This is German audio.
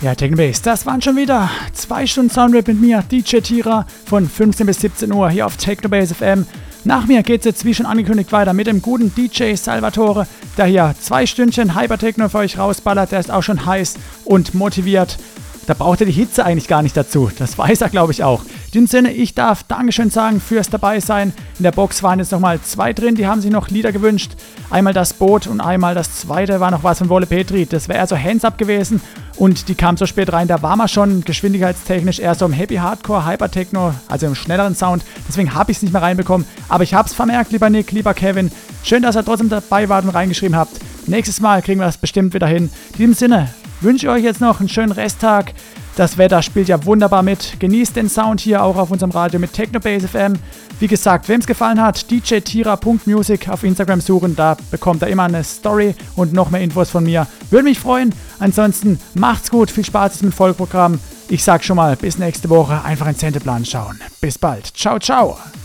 Ja, Technobase, das waren schon wieder 2 Stunden Soundwave mit mir, DJ Tira, von 15 bis 17 Uhr hier auf Technobase FM. Nach mir geht's jetzt, wie schon angekündigt, weiter mit dem guten DJ Salvatore, der hier 2 Stündchen Hypertechno für euch rausballert. Der ist auch schon heiß und motiviert. Da braucht er die Hitze eigentlich gar nicht dazu. Das weiß er, glaube ich, auch. In diesem Sinne, ich darf Dankeschön sagen fürs Dabeisein. In der Box waren jetzt nochmal 2 drin, die haben sich noch Lieder gewünscht. Einmal das Boot und einmal das zweite war noch was von Wolle Petri. Das wäre eher so Hands-Up gewesen und die kam so spät rein. Da war man schon geschwindigkeitstechnisch eher so im Happy Hardcore, Hypertechno, also im schnelleren Sound. Deswegen habe ich es nicht mehr reinbekommen. Aber ich habe es vermerkt, lieber Nick, lieber Kevin. Schön, dass ihr trotzdem dabei wart und reingeschrieben habt. Nächstes Mal kriegen wir das bestimmt wieder hin. In diesem Sinne wünsche ich euch jetzt noch einen schönen Resttag. Das Wetter spielt ja wunderbar mit. Genießt den Sound hier auch auf unserem Radio mit Technobase FM. Wie gesagt, wem es gefallen hat, djtira.music auf Instagram suchen. Da bekommt er immer eine Story und noch mehr Infos von mir. Würde mich freuen. Ansonsten macht's gut. Viel Spaß mit dem Vollprogramm. Ich sag schon mal, bis nächste Woche. Einfach ins Sendeplan schauen. Bis bald. Ciao, ciao.